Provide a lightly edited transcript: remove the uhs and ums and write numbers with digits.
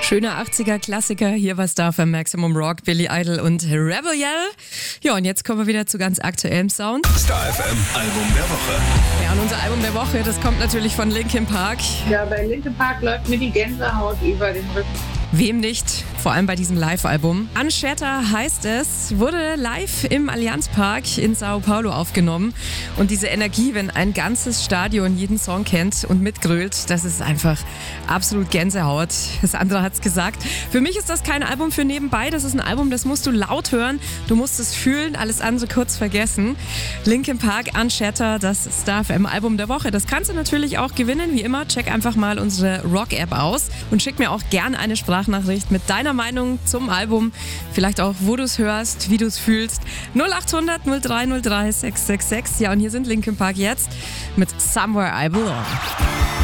Schöner 80er-Klassiker, hier war Star für Maximum Rock, Billy Idol und Rebel Yell. Ja, und jetzt kommen wir wieder zu ganz aktuellem Sound. Star FM Album der Woche. Ja, und unser Album der Woche, das kommt natürlich von Linkin Park. Ja, bei Linkin Park läuft mir die Gänsehaut über den Rücken. Wem nicht? Vor allem bei diesem Live-Album. Unshatter heißt es, wurde live im Allianzpark in Sao Paulo aufgenommen. Und diese Energie, wenn ein ganzes Stadion jeden Song kennt und mitgrölt, das ist einfach absolut Gänsehaut. Sandra hat's gesagt. Für mich ist das kein Album für nebenbei. Das ist ein Album, das musst du laut hören. Du musst es fühlen, alles andere kurz vergessen. Linkin Park, Unshatter, das Star FM Album der Woche. Das kannst du natürlich auch gewinnen. Wie immer, check einfach mal unsere Rock-App aus und schick mir auch gerne eine Sprachnachricht mit deiner Meinung zum Album. Vielleicht auch, wo du es hörst, wie du es fühlst. 0800 0303 666. Ja, und hier sind Linkin Park jetzt mit Somewhere I Belong.